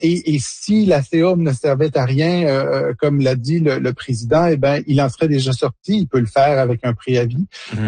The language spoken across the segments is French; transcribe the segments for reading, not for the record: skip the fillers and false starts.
Et si la CEOM ne servait à rien, comme l'a dit le président, eh ben, il en serait déjà sorti. Il peut le faire avec un préavis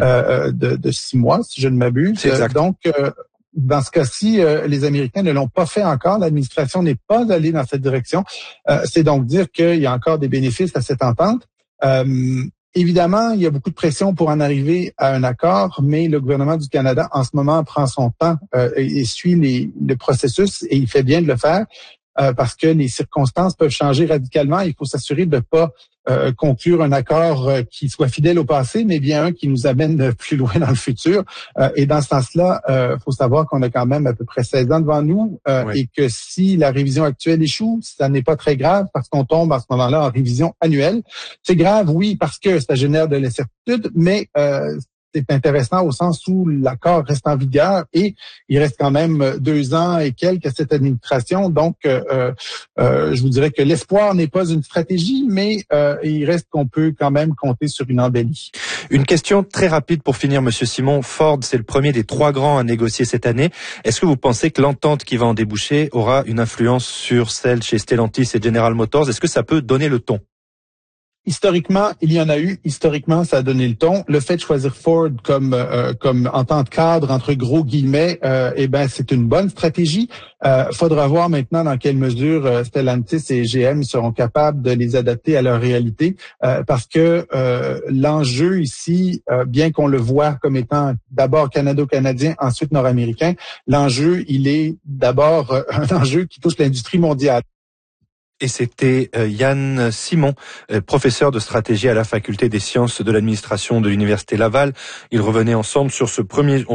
de 6 mois, si je ne m'abuse. Donc, dans ce cas-ci, les Américains ne l'ont pas fait encore. L'administration n'est pas allée dans cette direction. C'est donc dire qu'il y a encore des bénéfices à cette entente. Évidemment, il y a beaucoup de pression pour en arriver à un accord, mais le gouvernement du Canada, en ce moment, prend son temps et suit le processus, et il fait bien de le faire parce que les circonstances peuvent changer radicalement. Il faut s'assurer de ne pas conclure un accord qui soit fidèle au passé, mais bien un qui nous amène plus loin dans le futur. Et dans ce sens-là, faut savoir qu'on a quand même à peu près 16 ans devant nous et que si la révision actuelle échoue, ça n'est pas très grave parce qu'on tombe à ce moment-là en révision annuelle. C'est grave, oui, parce que ça génère de l'incertitude, mais c'est intéressant au sens où l'accord reste en vigueur et il reste quand même 2 ans et quelques à cette administration. Donc, je vous dirais que l'espoir n'est pas une stratégie, mais il reste qu'on peut quand même compter sur une embellie. Une question très rapide pour finir, Monsieur Simon. Ford, c'est le premier des 3 grands à négocier cette année. Est-ce que vous pensez que l'entente qui va en déboucher aura une influence sur celle chez Stellantis et General Motors? Est-ce que ça peut donner le ton? Historiquement, il y en a eu. Historiquement, ça a donné le ton. Le fait de choisir Ford comme entente cadre entre gros guillemets, c'est une bonne stratégie. Faudra voir maintenant dans quelle mesure Stellantis et GM seront capables de les adapter à leur réalité, parce que l'enjeu ici, bien qu'on le voit comme étant d'abord canado-canadien, ensuite nord-américain, l'enjeu, il est d'abord un enjeu qui touche l'industrie mondiale. Et c'était Yann Simon, professeur de stratégie à la faculté des sciences de l'administration de l'université Laval. On revenait ensemble sur ce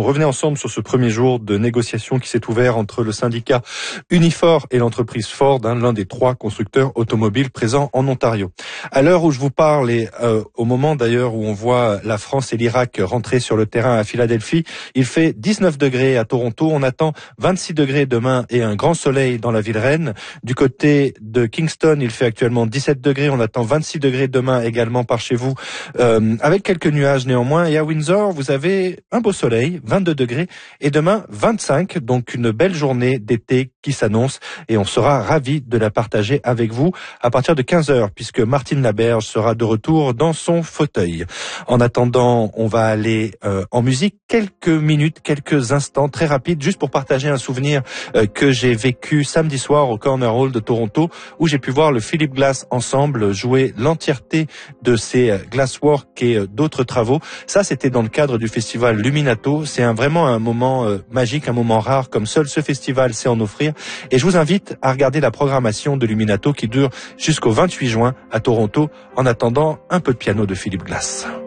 premier jour de négociation qui s'est ouvert entre le syndicat Unifor et l'entreprise Ford, l'un des 3 constructeurs automobiles présents en Ontario. À l'heure où je vous parle et au moment d'ailleurs où on voit la France et l'Irak rentrer sur le terrain à Philadelphie, il fait 19 degrés à Toronto. On attend 26 degrés demain et un grand soleil dans la ville reine. Du côté de Kingston, il fait actuellement 17 degrés. On attend 26 degrés demain également par chez vous, avec quelques nuages néanmoins. Et à Windsor, vous avez un beau soleil, 22 degrés. Et demain, 25. Donc une belle journée d'été qui s'annonce. Et on sera ravis de la partager avec vous à partir de 15h, puisque Martine Laberge sera de retour dans son fauteuil. En attendant, on va aller en musique quelques minutes, quelques instants, très rapides, juste pour partager un souvenir que j'ai vécu samedi soir au Corner Hall de Toronto, où j'ai pu voir le Philip Glass Ensemble jouer l'entièreté de ses glasswork et d'autres travaux. Ça, c'était dans le cadre du festival Luminato. C'est vraiment un moment magique, un moment rare, comme seul ce festival sait en offrir. Et je vous invite à regarder la programmation de Luminato qui dure jusqu'au 28 juin à Toronto, en attendant un peu de piano de Philip Glass.